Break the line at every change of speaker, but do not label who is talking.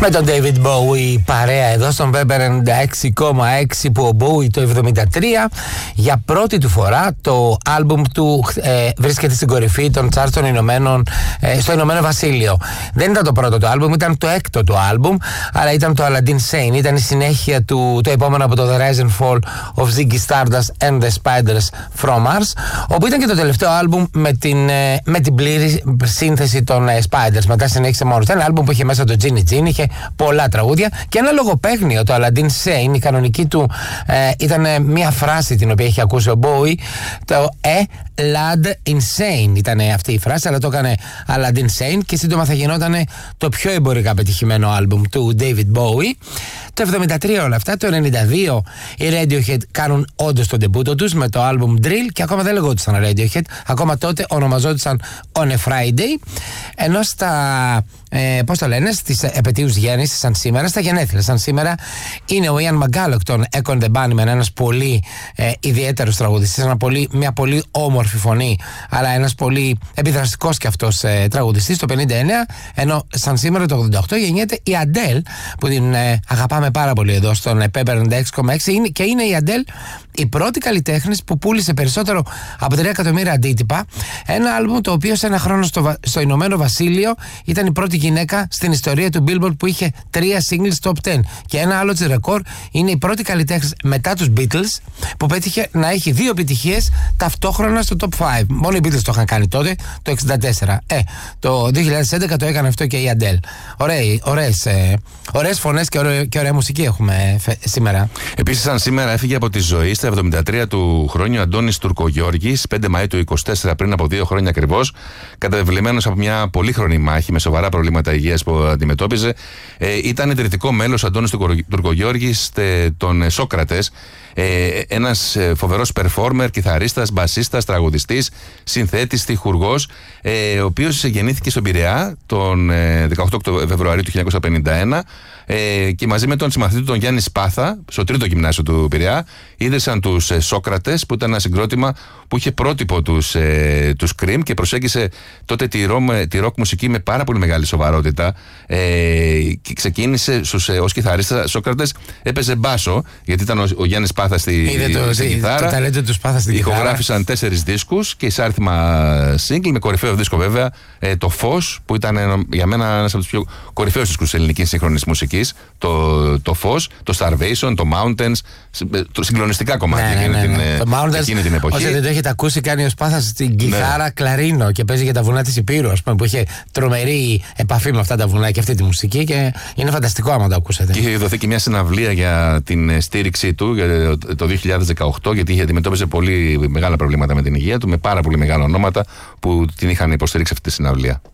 Με τον David Bowie παρέα εδώ στον Pepper 96,6 που ο Bowie το 73 για πρώτη του φορά το άλμπουμ του βρίσκεται στην κορυφή των charts των στο Ηνωμένο Βασίλειο. Δεν ήταν το πρώτο του άλμπουμ, ήταν το έκτο του άλμπουμ, αλλά ήταν το Aladdin Sane, ήταν η συνέχεια του, το επόμενο από το The Rise and Fall of Ziggy Stardust and the Spiders from Mars, όπου ήταν και το τελευταίο άλμπουμ με την πλήρη σύνθεση των Spiders. Μετά συνέχισε μόνο. Ήταν ένα άλμπουμ που είχε μέσα το Ginny Jean, είχε πολλά τραγούδια και ένα λογοπαίγνιο, το Aladdin Sane. Η κανονική του ήταν μια φράση την οποία είχε ακούσει ο Bowie, το Lad Insane ήταν αυτή η φράση, αλλά το έκανε Aladdin Sane και σύντομα θα γινόταν το πιο εμπορικά πετυχημένο άλμπουμ του David Bowie. Το 73 όλα αυτά, το 92 οι Radiohead κάνουν όντως τον ντεμπούτο τους με το άλμπουμ Drill και ακόμα δεν λεγόντουσαν Radiohead, ακόμα τότε ονομαζόντουσαν On a Friday, ενώ πώς το λένε, στις επετείους γέννησης σαν σήμερα, στα γενέθλια σαν σήμερα, είναι ο Ian McCulloch των Echo and the Bunnymen, ένας πολύ ιδιαίτερος τραγουδιστής, μια πολύ όμορφη φωνή, αλλά ένας πολύ επιδραστικός και αυτός τραγουδιστής το 59, ενώ σαν σήμερα το 88 γεννιέται η Adele, που την αγαπάμε πάρα πολύ εδώ στον Pepper 96,6 και είναι η Adele η πρώτη καλλιτέχνης που πούλησε περισσότερο από 3 εκατομμύρια αντίτυπα, ένα άλμπουμ το οποίο σε ένα χρόνο στο Ηνωμένο Βασίλειο ήταν η πρώτη γυναίκα στην ιστορία του Billboard που είχε 3 singles top 10. Και ένα άλλο της ρεκόρ, είναι η πρώτη καλλιτέχνης μετά τους Beatles που πέτυχε να έχει 2 επιτυχίες ταυτόχρονα στο top 5. Μόνο οι Beatles το είχαν κάνει τότε, το 64. Το 2011 το έκανε αυτό και η Adele. Ωραίες φωνές και ωραία μουσική έχουμε σήμερα.
Επίσης, σαν σήμερα έφυγε από τη ζωή στα 73 του χρόνου ο Αντώνης Τουρκογιώργης, 5 Μαΐου του 24, πριν από 2 χρόνια ακριβώς, καταβεβλημένος από μια πολύχρονη μάχη με σοβαρά προβλήματα υγείας που αντιμετώπιζε. Ήταν ιδρυτικό μέλος ο Αντώνης Τουρκογιώργης των Σόκρατες, ένας φοβερός performer, κιθαρίστας, μπασίστας, τραγουδιστής, συνθέτης, στιχουργός, ο οποίος γεννήθηκε στον Πειραιά τον 18 Φεβρουαρίου του 1951 και μαζί με τον συμμαθητή του τον Γιάννη Σπάθα, στο 3ο γυμνάσιο του Πειραιά, ίδρυσαν τους Σόκρατες, που ήταν ένα συγκρότημα που είχε πρότυπο τους Cream και προσέγγισε τότε τη ροκ μουσική με πάρα πολύ μεγάλη σοβαρότητα και ξεκίνησε ως κιθαρίστα. Σόκρατες έπαιζε μπάσο, γιατί ήταν ο Γιάννης Σπάθα στη κιθάρα.
Το ταλέντο του Σπάθα στην κιθάρα.
Ηχογράφησαν 4 δίσκους και εισάρθημα single, με κορυφαίο δίσκο βέβαια το Φως, που ήταν για μένα ένας από τους πιο κορυφαίους δίσκους της ελληνικής σύγχρονης μουσικής. Το Φως, το Starvation, το Mountains, το συγκλονιστικά κομμάτια εκείνη την εποχή.
Όσοι δεν το έχετε ακούσει, κάνει ο Σπάθας στην κιθάρα κλαρίνο και παίζει για τα βουνά της Υπήρου, ας πούμε, που είχε τρομερή επαφή με αυτά τα βουνά και αυτή τη μουσική και είναι φανταστικό άμα το ακούσετε. Και
είχε δοθεί και μια συναυλία για την στήριξή του το 2018, γιατί είχε αντιμετώπιζε πολύ μεγάλα προβλήματα με την υγεία του, με πάρα πολύ μεγάλα ονόματα που την είχαν υποστηρίξει αυτή τη συναυλία.